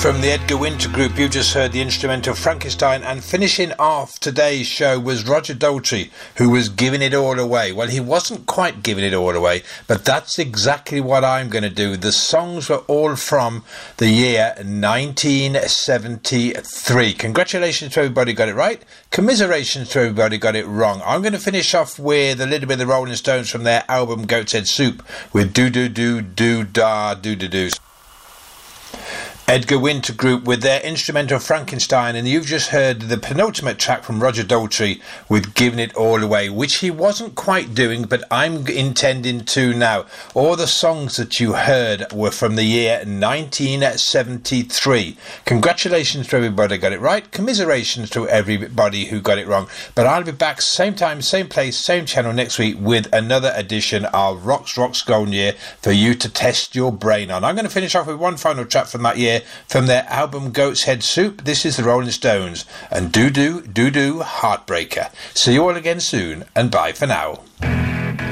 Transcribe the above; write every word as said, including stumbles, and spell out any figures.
From the Edgar Winter Group, you just heard the instrumental Frankenstein, and finishing off today's show was Roger Daltrey, who was giving it all away. Well, he wasn't quite giving it all away, but that's exactly what I'm going to do. The songs were all from the year nineteen seventy-three. Congratulations to everybody who got it right. Commiserations to everybody who got it wrong. I'm going to finish off with a little bit of the Rolling Stones from their album Goat's Head Soup with Do Do Do Do Da Do Do Do. Edgar Winter Group with their instrumental Frankenstein, and you've just heard the penultimate track from Roger Daltrey with Giving It All Away, which he wasn't quite doing, but I'm intending to now. All the songs that you heard were from the year nineteen seventy-three. Congratulations to everybody who got it right. Commiserations to everybody who got it wrong. But I'll be back same time, same place, same channel next week with another edition of Rock's Rocks Golden Year for you to test your brain on. I'm going to finish off with one final track from that year, from their album Goat's Head Soup. This is the Rolling Stones and Do Do Do Do Heartbreaker. See you all again soon, and bye for now.